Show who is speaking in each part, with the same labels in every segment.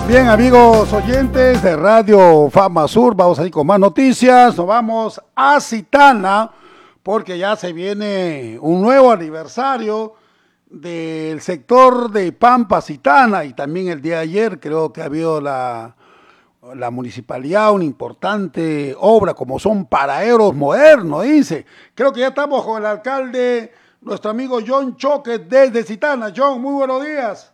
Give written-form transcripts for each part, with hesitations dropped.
Speaker 1: Bien, amigos oyentes de Radio Fama Sur, vamos a ir con más noticias. Nos vamos a Citana porque ya se viene un nuevo aniversario del sector de Pampa Citana, y también el día de ayer creo que ha habido la municipalidad una importante obra como son paraderos modernos, dice. Creo que ya estamos con el alcalde, nuestro amigo John Choque desde Citana. John, muy buenos días.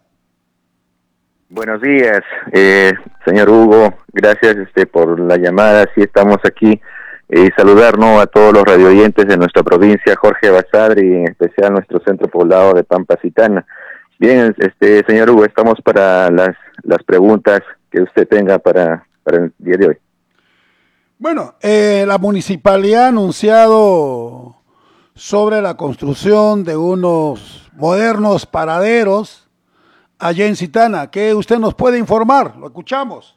Speaker 2: Buenos días, señor Hugo, gracias por la llamada. Sí, estamos aquí saludar, ¿no?, a todos los radioyentes de nuestra provincia, Jorge Basadre, y en especial nuestro centro poblado de Pampa Citana. Bien, señor Hugo, estamos para las preguntas que usted tenga para el día de hoy.
Speaker 1: Bueno, la municipalidad ha anunciado sobre la construcción de unos modernos paraderos allá en Citana. ¿Qué usted nos puede informar? Lo escuchamos.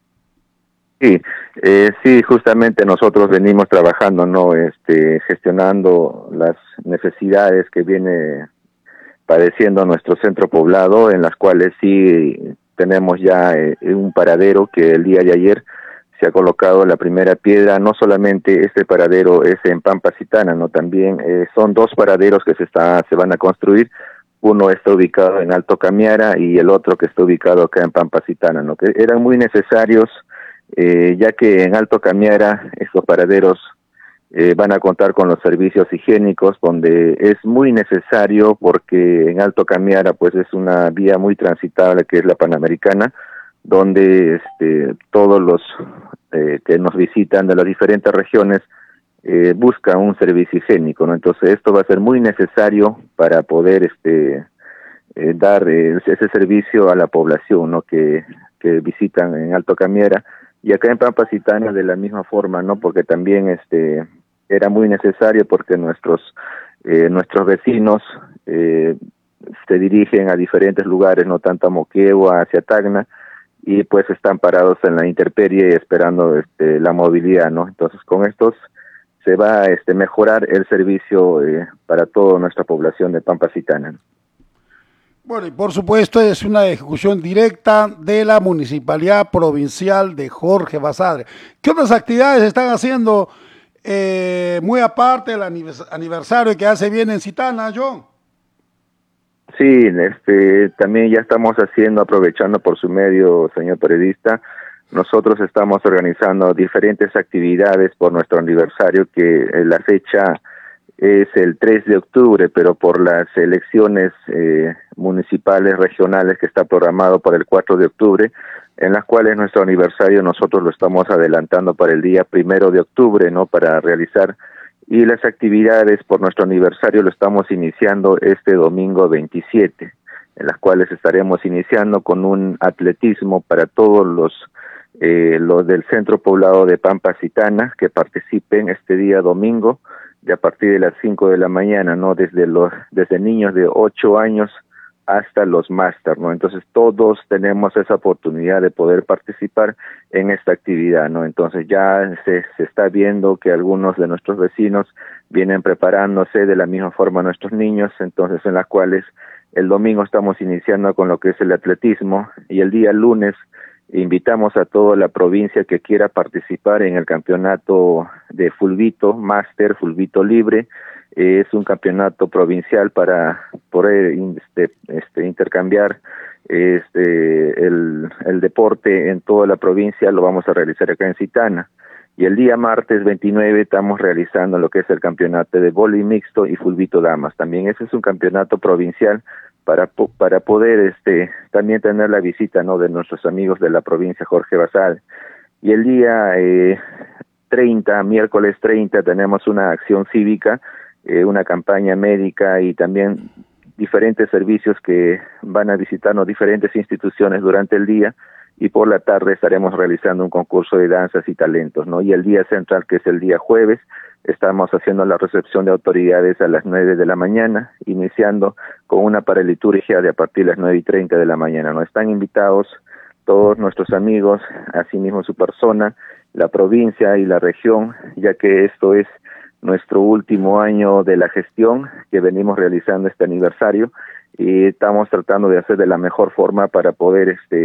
Speaker 2: Sí, sí, justamente nosotros venimos trabajando, ¿no?, gestionando las necesidades que viene padeciendo nuestro centro poblado, en las cuales sí tenemos ya un paradero que el día de ayer se ha colocado la primera piedra. No solamente este paradero es en Pampa Citana, no, también son dos paraderos que se van a construir. Uno está ubicado en Alto Camiara y el otro que está ubicado acá en Pampa Citana, ¿no?, que eran muy necesarios, ya que en Alto Camiara estos paraderos van a contar con los servicios higiénicos, donde es muy necesario, porque en Alto Camiara pues es una vía muy transitable, que es la Panamericana, donde todos los que nos visitan de las diferentes regiones buscan un servicio higiénico, ¿no? Entonces esto va a ser muy necesario para poder dar ese servicio a la población, ¿no?, que visitan en Alto Camiara. Y acá en Pampa Citana de la misma forma, ¿no?, porque también era muy necesario, porque nuestros vecinos se dirigen a diferentes lugares, no tanto a Moquegua, hacia Tacna, y pues están parados en la intemperie esperando la movilidad, ¿no? Entonces con estos se va a mejorar el servicio para toda nuestra población de Pampa Citana.
Speaker 1: Bueno, y por supuesto es una ejecución directa de la Municipalidad Provincial de Jorge Basadre. ¿Qué otras actividades están haciendo muy aparte del aniversario que hace bien en Citana, John?
Speaker 2: Sí, también ya estamos haciendo, aprovechando por su medio, señor periodista, nosotros estamos organizando diferentes actividades por nuestro aniversario, que la fecha es el 3 de octubre, pero por las elecciones municipales, regionales, que está programado para el 4 de octubre, en las cuales nuestro aniversario nosotros lo estamos adelantando para el día 1 de octubre, ¿no?, para realizar. Y las actividades por nuestro aniversario lo estamos iniciando este domingo 27, en las cuales estaremos iniciando con un atletismo para todos los del centro poblado de Pampa Citana que participen este día domingo, de a partir de las 5 de la mañana, ¿no?, desde niños de 8 años hasta los máster, ¿no? Entonces todos tenemos esa oportunidad de poder participar en esta actividad, ¿no? Entonces ya se está viendo que algunos de nuestros vecinos vienen preparándose de la misma forma nuestros niños, entonces en las cuales el domingo estamos iniciando con lo que es el atletismo, y el día lunes invitamos a toda la provincia que quiera participar en el campeonato de fulbito, máster, fulbito libre. Es un campeonato provincial para poder intercambiar el deporte en toda la provincia. Lo vamos a realizar acá en Citana. Y el día martes 29 estamos realizando lo que es el campeonato de vóley mixto y fulbito damas. También ese es un campeonato provincial para poder también tener la visita, ¿no?, de nuestros amigos de la provincia, Jorge Basadre. Y el día 30, miércoles 30, tenemos una acción cívica, una campaña médica y también diferentes servicios que van a visitarnos diferentes instituciones durante el día, y por la tarde estaremos realizando un concurso de danzas y talentos, ¿no? Y el día central, que es el día jueves, estamos haciendo la recepción de autoridades a las 9 de la mañana, iniciando con una paraliturgia de a partir de las 9:30 de la mañana, ¿no? Están invitados todos nuestros amigos, asimismo su persona, la provincia y la región, ya que esto es nuestro último año de la gestión que venimos realizando este aniversario, y estamos tratando de hacer de la mejor forma para poder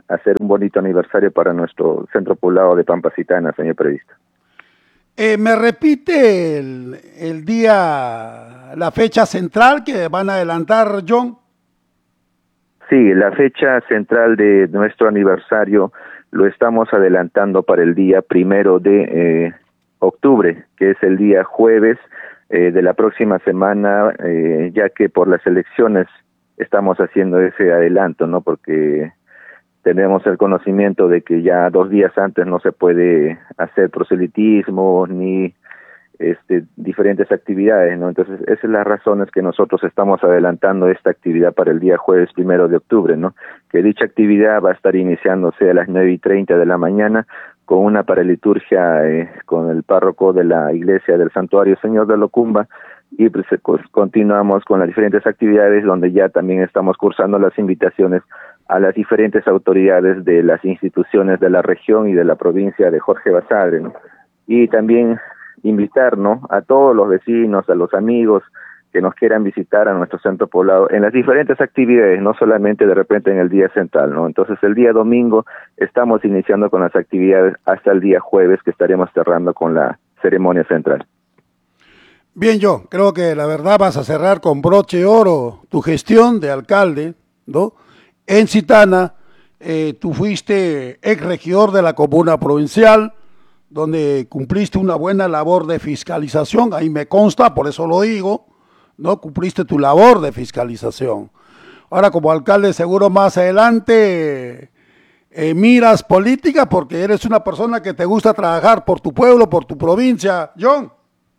Speaker 2: hacer un bonito aniversario para nuestro centro poblado de Pampasitana, señor periodista.
Speaker 1: ¿Me repite el día, la fecha central que van a adelantar, John?
Speaker 2: Sí, la fecha central de nuestro aniversario lo estamos adelantando para el día 1 de octubre, que es el día jueves de la próxima semana, ya que por las elecciones estamos haciendo ese adelanto, ¿no? Porque tenemos el conocimiento de que ya 2 días antes no se puede hacer proselitismo ni diferentes actividades, ¿no? Entonces, esas son las razones que nosotros estamos adelantando esta actividad para el día jueves 1 de octubre, ¿no? Que dicha actividad va a estar iniciándose a las 9:30 de la mañana con una paraliturgia con el párroco de la iglesia del Santuario Señor de Locumba, y pues, continuamos con las diferentes actividades donde ya también estamos cursando las invitaciones a las diferentes autoridades de las instituciones de la región y de la provincia de Jorge Basadre, ¿no? Y también invitar, ¿no?, a todos los vecinos, a los amigos que nos quieran visitar a nuestro centro poblado en las diferentes actividades, no solamente de repente en el día central, ¿no? Entonces el día domingo estamos iniciando con las actividades hasta el día jueves, que estaremos cerrando con la ceremonia central.
Speaker 1: Bien, yo creo que la verdad vas a cerrar con broche de oro tu gestión de alcalde, ¿no? En Citana, tú fuiste ex regidor de la comuna provincial, donde cumpliste una buena labor de fiscalización, ahí me consta, por eso lo digo, ¿no? Cumpliste tu labor de fiscalización. Ahora, como alcalde, seguro más adelante miras política porque eres una persona que te gusta trabajar por tu pueblo, por tu provincia, John.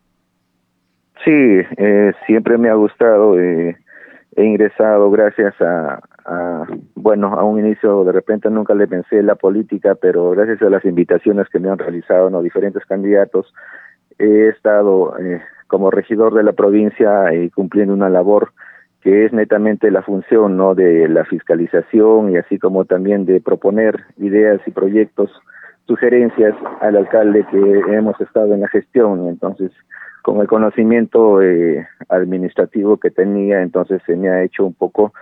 Speaker 2: Sí, siempre me ha gustado, he ingresado gracias bueno, a un inicio de repente nunca le pensé en la política, pero gracias a las invitaciones que me han realizado, ¿no?, diferentes candidatos, he estado como regidor de la provincia y cumpliendo una labor que es netamente la función, ¿no?, de la fiscalización y así como también de proponer ideas y proyectos, sugerencias al alcalde que hemos estado en la gestión. Entonces, con el conocimiento administrativo que tenía, entonces se me ha hecho un poco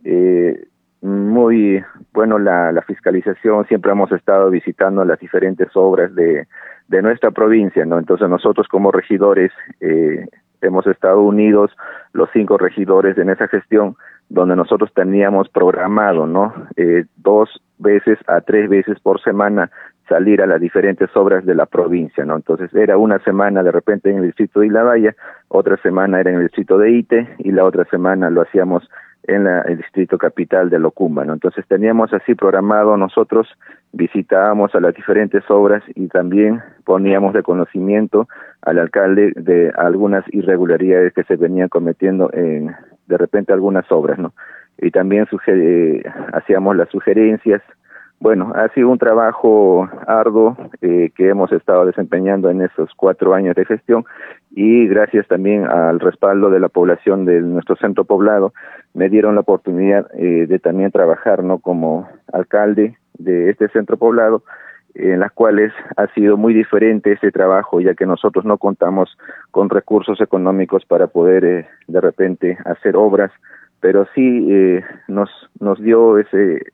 Speaker 2: muy bueno la fiscalización. Siempre hemos estado visitando las diferentes obras de nuestra provincia, ¿no? Entonces nosotros como regidores hemos estado unidos, los 5 regidores en esa gestión, donde nosotros teníamos programado, ¿no?, 2 veces a 3 veces por semana salir a las diferentes obras de la provincia, ¿no? Entonces era una semana de repente en el distrito de Ilabaya, otra semana era en el distrito de Ite y la otra semana lo hacíamos en el distrito capital de Locumba, ¿no? Entonces teníamos así programado, nosotros visitábamos a las diferentes obras y también poníamos de conocimiento al alcalde de algunas irregularidades que se venían cometiendo en de repente algunas obras, ¿no? Y también hacíamos las sugerencias. Bueno, ha sido un trabajo arduo que hemos estado desempeñando en esos 4 años de gestión, y gracias también al respaldo de la población de nuestro centro poblado, me dieron la oportunidad de también trabajar, ¿no?, como alcalde de este centro poblado, en las cuales ha sido muy diferente ese trabajo, ya que nosotros no contamos con recursos económicos para poder de repente hacer obras, pero sí nos dio ese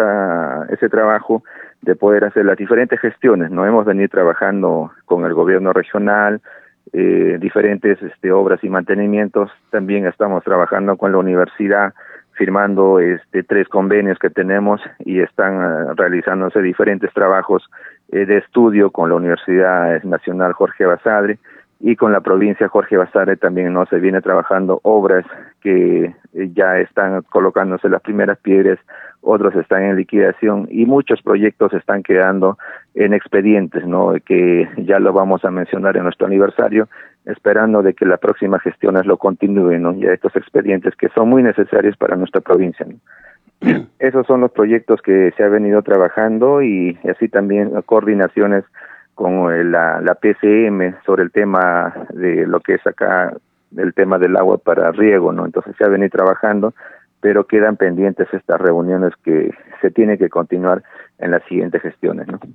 Speaker 2: trabajo de poder hacer las diferentes gestiones, ¿no? Hemos venido trabajando con el gobierno regional, diferentes obras y mantenimientos. También estamos trabajando con la universidad, firmando 3 convenios que tenemos, y están realizándose diferentes trabajos de estudio con la Universidad Nacional Jorge Basadre, y con la provincia Jorge Basadre también no se viene trabajando obras que ya están colocándose las primeras piedras, otros están en liquidación y muchos proyectos están quedando en expedientes, ¿no?, que ya lo vamos a mencionar en nuestro aniversario, esperando de que la próxima gestiones lo continúen, ¿no?, ya estos expedientes que son muy necesarios para nuestra provincia, ¿no? Esos son los proyectos que se ha venido trabajando, y así también coordinaciones con la PCM sobre el tema de lo que es acá el tema del agua para riego, ¿no? Entonces se ha venido trabajando, pero quedan pendientes estas reuniones que se tienen que continuar en las siguientes gestiones, ¿no?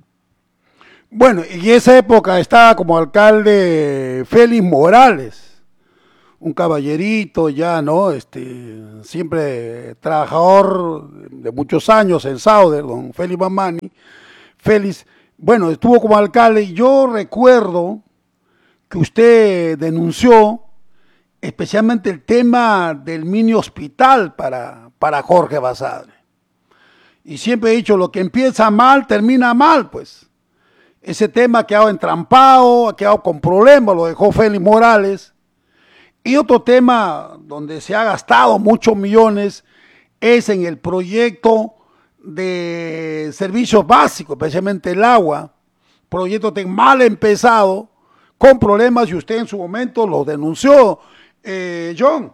Speaker 1: Bueno, y en esa época estaba como alcalde Félix Morales, un caballerito ya, ¿no? Siempre trabajador de muchos años en Sauder, don Félix Mamani. Félix, bueno, estuvo como alcalde y yo recuerdo que usted denunció especialmente el tema del mini hospital para Jorge Basadre. Y siempre he dicho, lo que empieza mal, termina mal, pues. Ese tema ha quedado entrampado, ha quedado con problemas, lo dejó Félix Morales. Y otro tema donde se ha gastado muchos millones es en el proyecto de servicios básicos, especialmente el agua, proyecto tan mal empezado, con problemas, y usted en su momento lo denunció, John.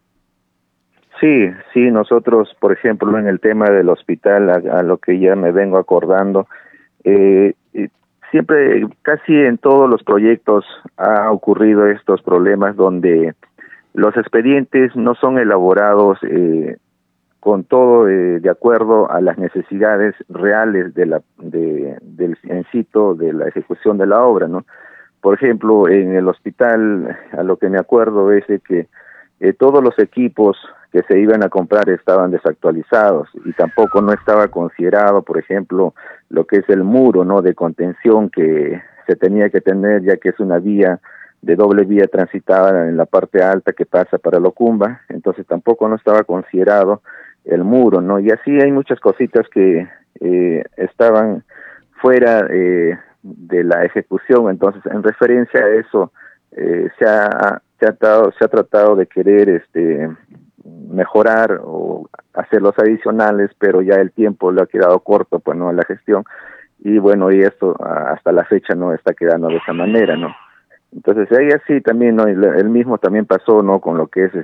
Speaker 2: Sí, sí, nosotros, por ejemplo, en el tema del hospital, a lo que ya me vengo acordando, siempre, casi en todos los proyectos ha ocurrido estos problemas donde los expedientes no son elaborados con todo de acuerdo a las necesidades reales del en sitio de la ejecución de la obra, ¿no? Por ejemplo, en el hospital, a lo que me acuerdo es de que todos los equipos que se iban a comprar estaban desactualizados y tampoco no estaba considerado, por ejemplo, lo que es el muro, ¿no?, de contención que se tenía que tener, ya que es una vía de doble vía transitada en la parte alta que pasa para Locumba, entonces tampoco no estaba considerado el muro, ¿no? Y así hay muchas cositas que estaban fuera de la ejecución. Entonces, en referencia a eso, se ha tratado de querer mejorar o hacer los adicionales, pero ya el tiempo le ha quedado corto, pues, ¿no?, a la gestión, y bueno, y esto hasta la fecha no está quedando de esa manera, ¿no? Entonces ahí así también, ¿no?, el mismo también pasó, ¿no?, con lo que es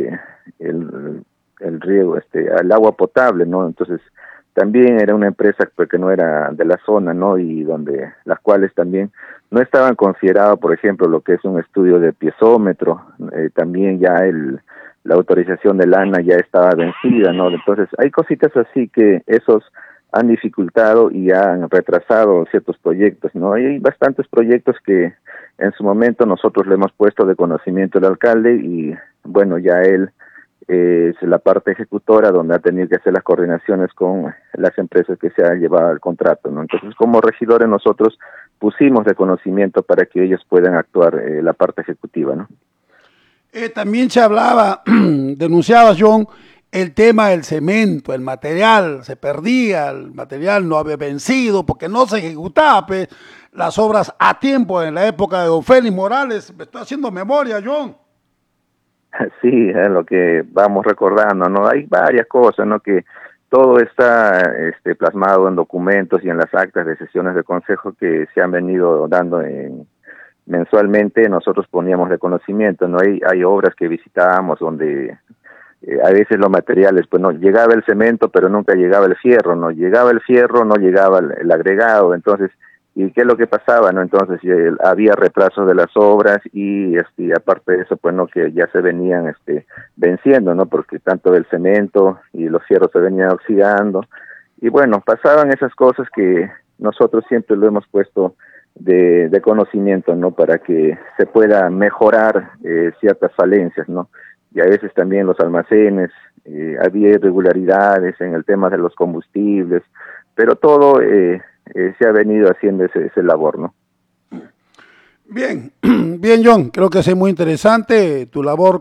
Speaker 2: el riego, el agua potable, ¿no? Entonces también era una empresa pues, que no era de la zona, ¿no?, y donde las cuales también no estaban considerados, por ejemplo, lo que es un estudio de piezómetro, también ya la autorización del ANA ya estaba vencida, ¿no? Entonces hay cositas así que esos han dificultado y han retrasado ciertos proyectos, ¿no? Hay bastantes proyectos que en su momento nosotros le hemos puesto de conocimiento al alcalde y bueno, ya él es la parte ejecutora donde ha tenido que hacer las coordinaciones con las empresas que se han llevado al contrato, ¿no? Entonces, como regidores nosotros pusimos de conocimiento para que ellos puedan actuar la parte ejecutiva, ¿no?
Speaker 1: También se hablaba, denunciaba John, el tema del cemento, el material se perdía, el material no había vencido porque no se ejecutaba pues, las obras a tiempo en la época de don Félix Morales. Me estoy haciendo memoria, John.
Speaker 2: Sí, es lo que vamos recordando, ¿no? Hay varias cosas, ¿no?, que todo está plasmado en documentos y en las actas de sesiones de consejo que se han venido dando mensualmente. Nosotros poníamos de conocimiento, ¿no? Hay obras que visitábamos donde a veces los materiales, pues no llegaba el cemento, pero nunca llegaba el fierro, no llegaba el fierro, no llegaba el agregado. Entonces, ¿y qué es lo que pasaba, no? Entonces había retrasos de las obras y aparte de eso, pues no, que ya se venían venciendo, ¿no? Porque tanto el cemento y los fierros se venían oxidando. Y bueno, pasaban esas cosas que nosotros siempre lo hemos puesto de conocimiento, ¿no? Para que se pueda mejorar ciertas falencias, ¿no? Y a veces también los almacenes, había irregularidades en el tema de los combustibles, pero todo se ha venido haciendo ese labor, ¿no?
Speaker 1: Bien, bien John, creo que es muy interesante tu labor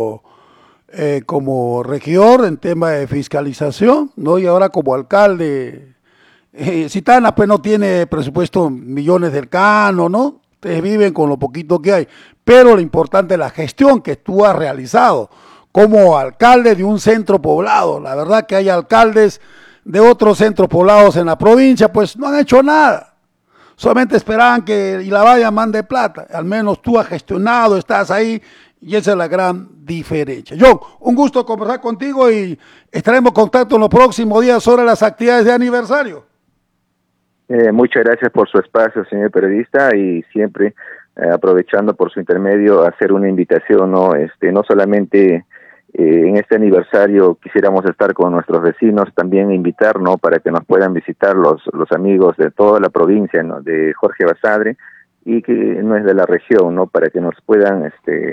Speaker 1: como regidor en tema de fiscalización, ¿no? Y ahora como alcalde. Citana pues no tiene presupuesto millones del Cano, ¿no? Ustedes viven con lo poquito que hay, pero lo importante es la gestión que tú has realizado como alcalde de un centro poblado. La verdad que hay alcaldes de otros centros poblados en la provincia, pues no han hecho nada. Solamente esperaban que Ilabaya mande plata. Al menos tú has gestionado, estás ahí y esa es la gran diferencia. John, un gusto conversar contigo y estaremos en contacto en los próximos días sobre las actividades de aniversario.
Speaker 2: Muchas gracias por su espacio, señor periodista, y siempre aprovechando por su intermedio hacer una invitación, ¿no? No solamente en este aniversario quisiéramos estar con nuestros vecinos, también invitar, ¿no?, para que nos puedan visitar los amigos de toda la provincia, ¿no?, de Jorge Basadre y que no es de la región, ¿no?, para que nos puedan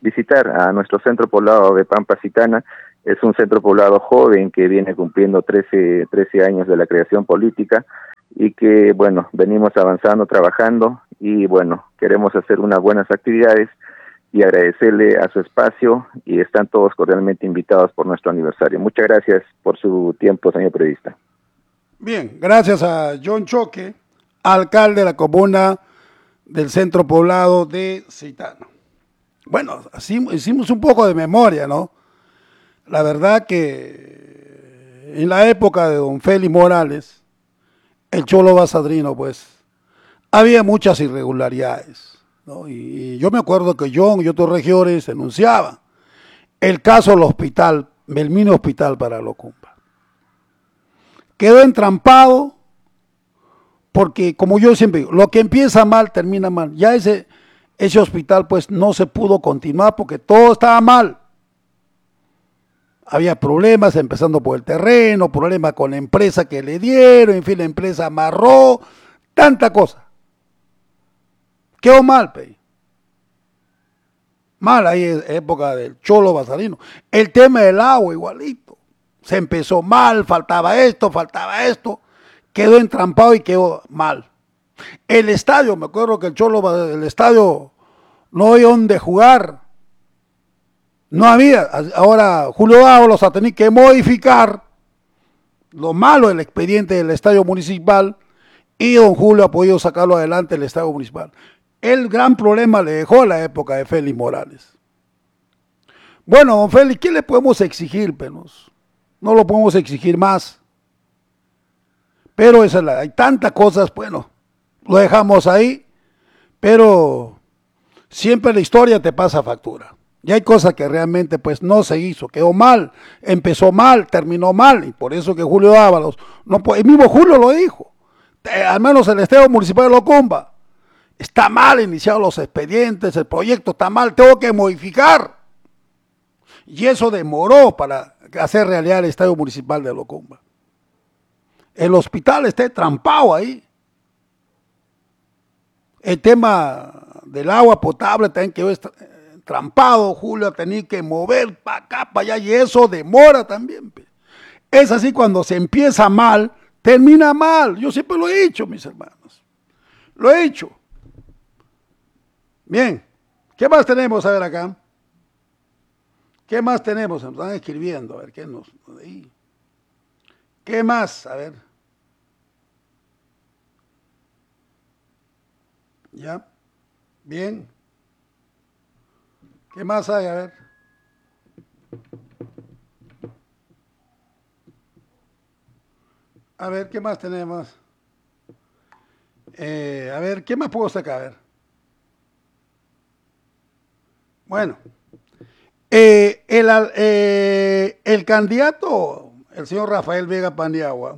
Speaker 2: visitar a nuestro centro poblado de Pampa Citana. Es un centro poblado joven que viene cumpliendo 13 años de la creación política y que, bueno, venimos avanzando, trabajando y, bueno, queremos hacer unas buenas actividades y agradecerle a su espacio y están todos cordialmente invitados por nuestro aniversario. Muchas gracias por su tiempo, señor periodista.
Speaker 1: Bien, gracias a John Choque, alcalde de la comuna del centro poblado de Citana. Bueno, así hicimos un poco de memoria, ¿no? La verdad que en la época de don Félix Morales, el Cholo Basadrino, pues, había muchas irregularidades, ¿no? Y yo me acuerdo que John y otros regidores denunciaban el caso del hospital, del mini hospital para Locumba. Quedó entrampado porque, como yo siempre digo, lo que empieza mal termina mal. Ya ese hospital pues no se pudo continuar porque todo estaba mal. Había problemas, empezando por el terreno, problemas con la empresa que le dieron, en fin, la empresa amarró, tanta cosa. Quedó mal, pe. Mal ahí es época del Cholo Basadrino. El tema del agua igualito. Se empezó mal, faltaba esto, quedó entrampado y quedó mal. El estadio, me acuerdo que el estadio no había donde jugar. No había. Ahora Julio Ábalos ha tenido que modificar lo malo del expediente del estadio municipal y don Julio ha podido sacarlo adelante el estadio municipal. El gran problema le dejó la época de Félix Morales. Bueno, don Félix, ¿qué le podemos exigir, penos? No lo podemos exigir más. Pero hay tantas cosas, bueno, lo dejamos ahí, pero siempre la historia te pasa factura. Y hay cosas que realmente pues no se hizo, quedó mal, empezó mal, terminó mal, y por eso que Julio Ábalos, no, el mismo Julio lo dijo, al menos el estadio municipal de Locumba, está mal iniciados los expedientes, el proyecto está mal, tengo que modificar. Y eso demoró para hacer realidad el estadio municipal de Locumba. El hospital está trampado ahí. El tema del agua potable también quedó trampado. Julio ha tenido que mover para acá, para allá, y eso demora también. Es así, cuando se empieza mal, termina mal. Yo siempre lo he dicho, mis hermanos. Lo he dicho. Bien, ¿qué más tenemos a ver acá? ¿Qué más tenemos? Nos están escribiendo, a ver, ¿qué nos... Ahí. ¿Qué más? A ver. ¿Ya? Bien. ¿Qué más hay? A ver. A ver, ¿qué más tenemos? A ver, ¿qué más puedo sacar? A ver. Bueno. El candidato, el señor Rafael Vega Paniagua,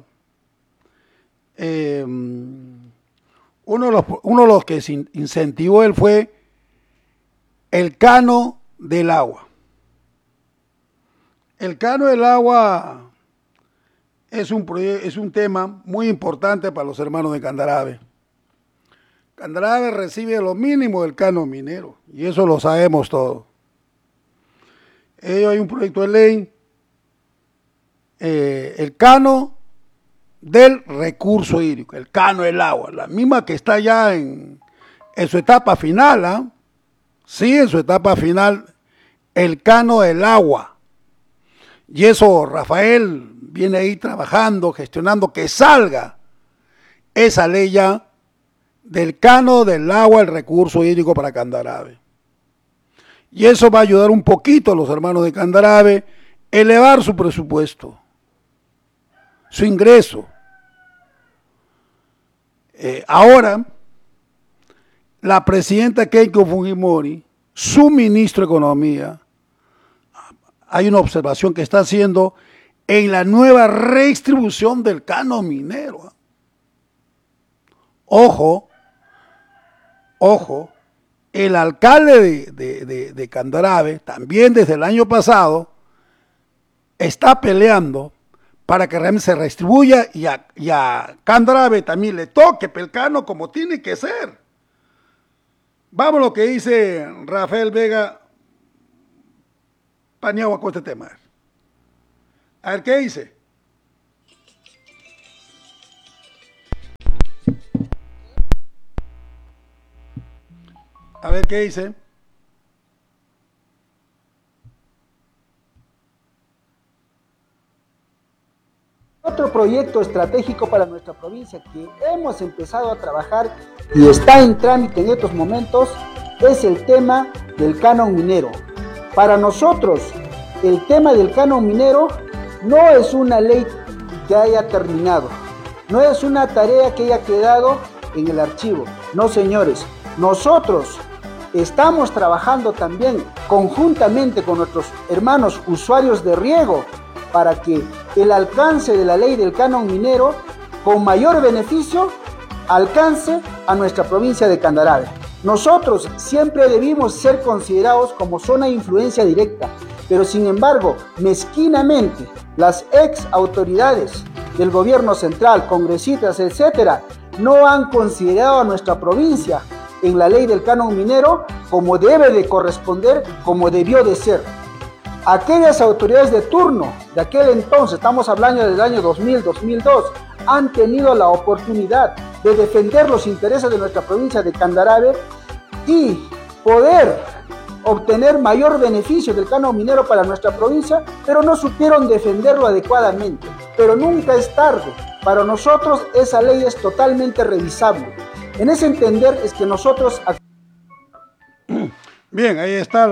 Speaker 1: uno de los que incentivó él fue el cano del agua. El cano del agua es un tema muy importante para los hermanos de Candarave. Candarave recibe lo mínimo del cano minero, y eso lo sabemos todos. Hay un proyecto de ley, el cano del recurso hídrico, el cano del agua, la misma que está ya en su etapa final, ¿eh? Sí, en su etapa final, el cano del agua. Y eso Rafael viene ahí trabajando, gestionando que salga esa ley ya del cano del agua, el recurso hídrico para Candarave. Y eso va a ayudar un poquito a los hermanos de Candarave a elevar su presupuesto, su ingreso. Ahora, la presidenta Keiko Fujimori, su ministro de Economía, hay una observación que está haciendo en la nueva redistribución del cano minero. Ojo, el alcalde de Candarave, también desde el año pasado, está peleando para que realmente se redistribuya y a Candarave también le toque Pelcano como tiene que ser. Vamos a lo que dice Rafael Vega Paniagua con este tema. A ver, ¿qué dice? A ver, ¿qué dice?
Speaker 3: Otro proyecto estratégico para nuestra provincia que hemos empezado a trabajar y está en trámite en estos momentos es el tema del canon minero. Para nosotros, el tema del canon minero no es una ley que haya terminado, no es una tarea que haya quedado en el archivo. No, señores, nosotros estamos trabajando también conjuntamente con nuestros hermanos usuarios de riego para que el alcance de la ley del canon minero con mayor beneficio alcance a nuestra provincia de Candarave. Nosotros siempre debimos ser considerados como zona de influencia directa, pero sin embargo, mezquinamente, las ex autoridades del gobierno central, congresistas, etcétera, no han considerado a nuestra provincia en la ley del canon minero como debe de corresponder, como debió de ser. Aquellas autoridades de turno de aquel entonces, estamos hablando del año 2000, 2002, han tenido la oportunidad de defender los intereses de nuestra provincia de Candarave y poder obtener mayor beneficio del canon minero para nuestra provincia, pero no supieron defenderlo adecuadamente. Pero nunca es tarde. Para nosotros esa ley es totalmente revisable. En ese entender es que nosotros...
Speaker 1: Bien, ahí está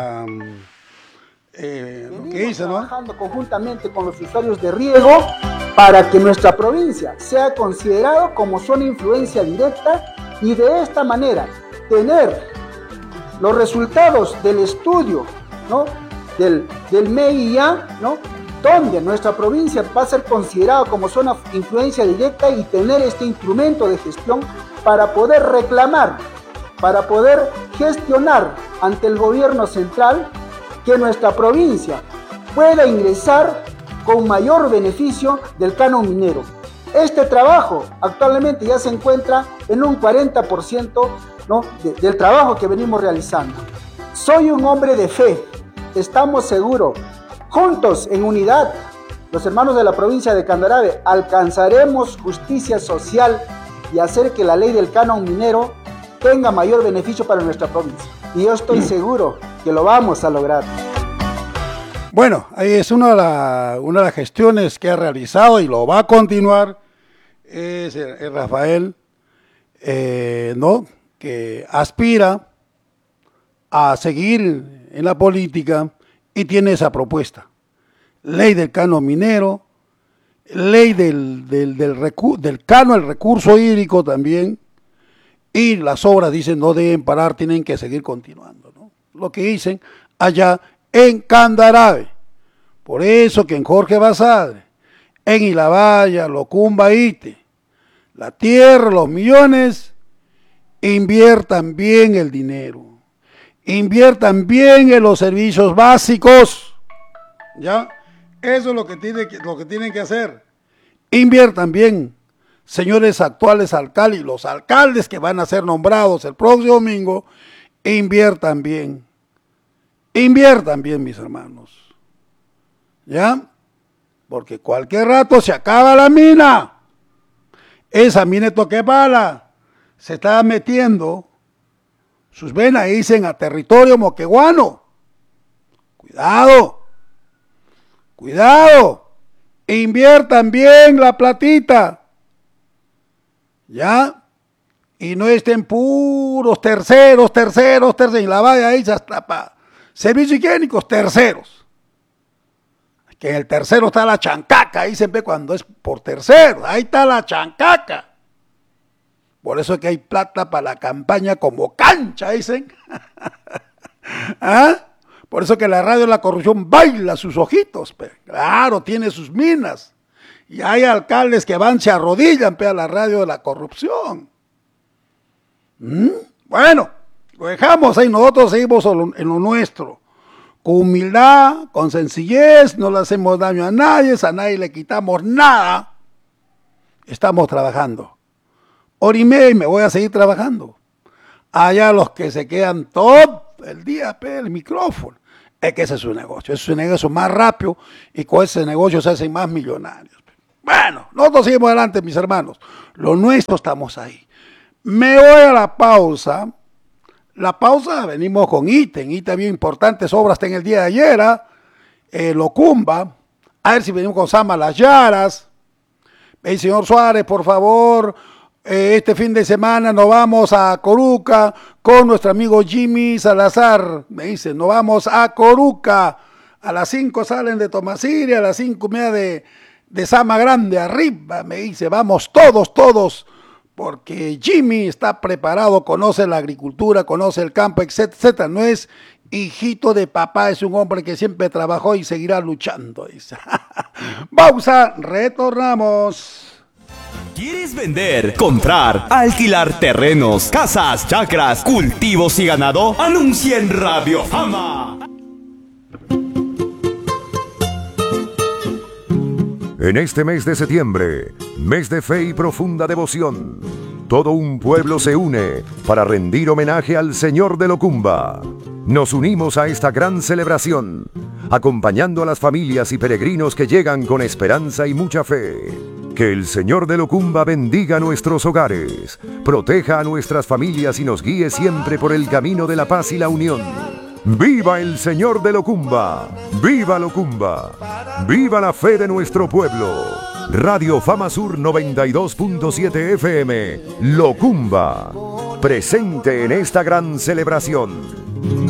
Speaker 1: lo que dice, ¿no?
Speaker 3: Trabajando conjuntamente con los usuarios de riego para que nuestra provincia sea considerado como zona de influencia directa y de esta manera tener los resultados del estudio, ¿no? del MEIA, ¿no? Donde nuestra provincia va a ser considerada como zona de influencia directa y tener este instrumento de gestión para poder reclamar, para poder gestionar ante el gobierno central que nuestra provincia pueda ingresar con mayor beneficio del canon minero. Este trabajo actualmente ya se encuentra en un 40%, ¿no? del trabajo que venimos realizando. Soy un hombre de fe, estamos seguros, juntos en unidad, los hermanos de la provincia de Candarave, alcanzaremos justicia social y hacer que la ley del canon minero tenga mayor beneficio para nuestra provincia. Y yo estoy seguro que lo vamos a lograr.
Speaker 1: Bueno, ahí es una de las gestiones que ha realizado y lo va a continuar, es el Rafael, ¿no? Que aspira a seguir en la política y tiene esa propuesta. Ley del canon minero, ley del canon, el recurso hídrico también, y las obras, dicen, no deben parar, tienen que seguir continuando, ¿no? Lo que dicen allá en Candarave. Por eso que en Jorge Basadre, en Ilabaya, Locumba, Ite, la tierra, los millones, inviertan bien el dinero, inviertan bien en los servicios básicos, ¿ya? Eso es lo que tienen que hacer. Inviertan bien, señores actuales alcaldes y los alcaldes que van a ser nombrados el próximo domingo, inviertan bien, mis hermanos, ¿ya? Porque cualquier rato se acaba la mina. Esa mina de Toquepala se está metiendo sus venas, dicen, a territorio moqueguano. Cuidado, cuidado, inviertan bien la platita, ¿ya? Y no estén puros terceros, y la vaya ahí hasta para servicios higiénicos, terceros. Que en el tercero está la chancaca, ahí se ve cuando es por tercero, ahí está la chancaca. Por eso es que hay plata para la campaña como cancha, dicen. ¿Ah? Por eso que la radio de la corrupción baila sus ojitos, pe. Claro, tiene sus minas. Y hay alcaldes que van, se arrodillan, pe, a la radio de la corrupción. Bueno, lo dejamos ahí, nosotros seguimos en lo nuestro. Con humildad, con sencillez, no le hacemos daño a nadie le quitamos nada. Estamos trabajando. Hora y media y me voy a seguir trabajando. Allá los que se quedan todo el día, pe, el micrófono. Es que ese es su negocio. Ese es su negocio más rápido y con ese negocio se hacen más millonarios. Bueno, nosotros seguimos adelante, mis hermanos. Lo nuestro estamos ahí. Me voy a la pausa. La pausa, venimos con ítem bien importantes, obras en el día de ayer, Locumba. A ver si venimos con Sama Las Yaras. Hey, señor Suárez, por favor, este fin de semana nos vamos a Coruca con nuestro amigo Jimmy Salazar. Me dice, nos vamos a Coruca. A las 5 salen de Tomasiria, a las 5:30 de Sama Grande, arriba, me dice, vamos todos, porque Jimmy está preparado, conoce la agricultura, conoce el campo, etcétera, no es hijito de papá, es un hombre que siempre trabajó y seguirá luchando, dice. Pausa, retornamos.
Speaker 4: ¿Quieres vender, comprar, alquilar terrenos, casas, chacras, cultivos y ganado? Anuncia en Radio Fama.
Speaker 5: En este mes de septiembre, mes de fe y profunda devoción, todo un pueblo se une para rendir homenaje al Señor de Locumba. Nos unimos a esta gran celebración, acompañando a las familias y peregrinos que llegan con esperanza y mucha fe. Que el Señor de Locumba bendiga nuestros hogares, proteja a nuestras familias y nos guíe siempre por el camino de la paz y la unión. ¡Viva el Señor de Locumba! ¡Viva Locumba! ¡Viva la fe de nuestro pueblo! Radio Fama Sur 92.7 FM, Locumba, presente en esta gran celebración.